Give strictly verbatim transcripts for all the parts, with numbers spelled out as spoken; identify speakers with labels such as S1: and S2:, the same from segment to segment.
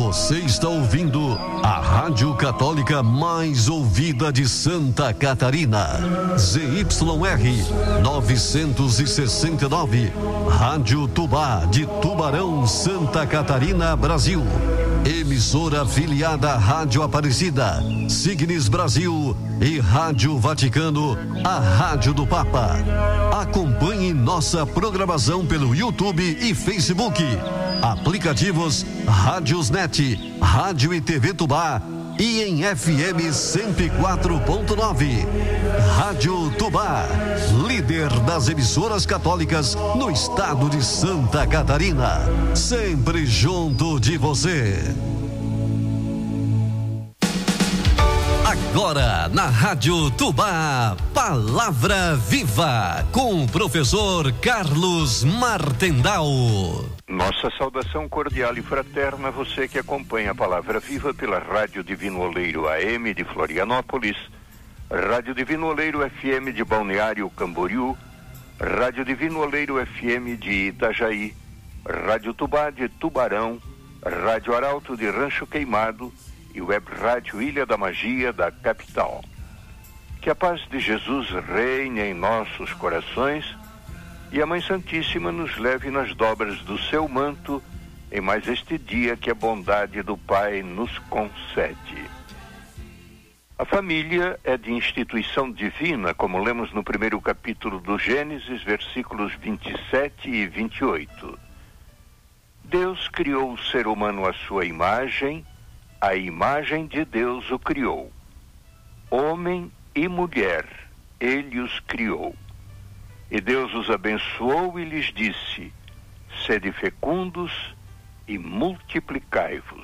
S1: Você está ouvindo a Rádio Católica mais ouvida de Santa Catarina. Z Y R novecentos e sessenta e nove. Rádio Tubá de Tubarão, Santa Catarina, Brasil. Emissora afiliada à Rádio Aparecida, Signes Brasil e Rádio Vaticano, a Rádio do Papa. Acompanhe nossa programação pelo YouTube e Facebook. Aplicativos Rádiosnet, Rádio e T V Tubá e em F M cento e quatro ponto nove. Rádio Tubá, líder das emissoras católicas no estado de Santa Catarina. Sempre junto de você. Agora na Rádio Tubá, Palavra Viva, com o professor Carlos Martendal.
S2: Nossa saudação cordial e fraterna a você que acompanha a Palavra Viva pela Rádio Divino Oleiro A M de Florianópolis, Rádio Divino Oleiro F M de Balneário Camboriú, Rádio Divino Oleiro F M de Itajaí, Rádio Tubá de Tubarão, Rádio Arauto de Rancho Queimado e Web Rádio Ilha da Magia da capital. Que a paz de Jesus reine em nossos corações e a Mãe Santíssima nos leve nas dobras do seu manto em mais este dia que a bondade do Pai nos concede. A família é de instituição divina, como lemos no primeiro capítulo do Gênesis, versículos vinte e sete e vinte e oito. Deus criou o ser humano à sua imagem, a imagem de Deus o criou. Homem e mulher, ele os criou. E Deus os abençoou e lhes disse: sede fecundos e multiplicai-vos.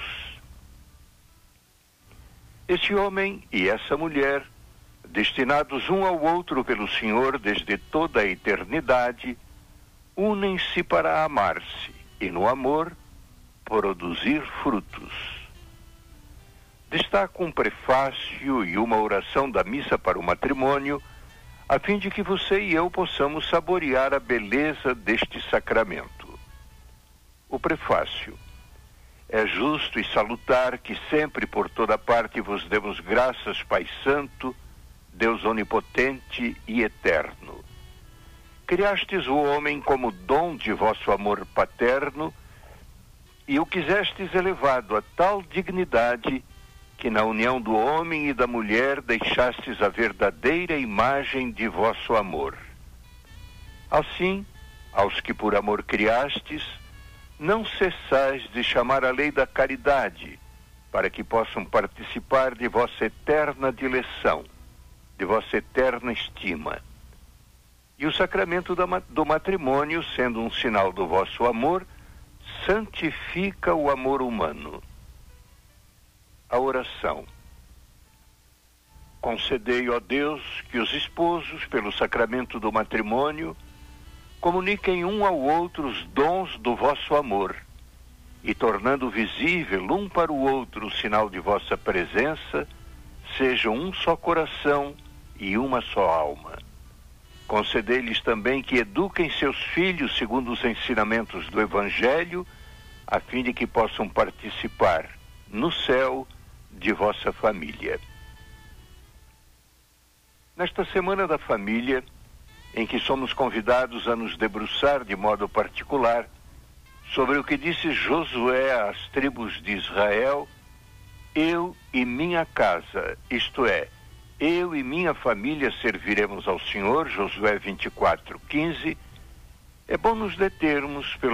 S2: Esse homem e essa mulher, destinados um ao outro pelo Senhor desde toda a eternidade, unem-se para amar-se e no amor produzir frutos. Destaco um prefácio e uma oração da missa para o matrimônio, a fim de que você e eu possamos saborear a beleza deste sacramento. O prefácio. É justo e salutar que sempre por toda parte vos demos graças, Pai Santo, Deus onipotente e eterno. Criastes o homem como dom de vosso amor paterno e o quisestes elevado a tal dignidade que na união do homem e da mulher deixastes a verdadeira imagem de vosso amor. Assim, aos que por amor criastes, não cessais de chamar a lei da caridade, para que possam participar de vossa eterna dileção, de vossa eterna estima. E o sacramento do matrimônio, sendo um sinal do vosso amor, santifica o amor humano. A oração. Concedei, ó Deus, que os esposos, pelo sacramento do matrimônio, comuniquem um ao outro os dons do vosso amor, e tornando visível um para o outro o sinal de vossa presença, sejam um só coração e uma só alma. Concedei-lhes também que eduquem seus filhos segundo os ensinamentos do Evangelho, a fim de que possam participar no céu de vossa família. Nesta Semana da Família, em que somos convidados a nos debruçar de modo particular sobre o que disse Josué às tribos de Israel: eu e minha casa, isto é, eu e minha família serviremos ao Senhor, Josué vinte e quatro, quinze, é bom nos determos pelo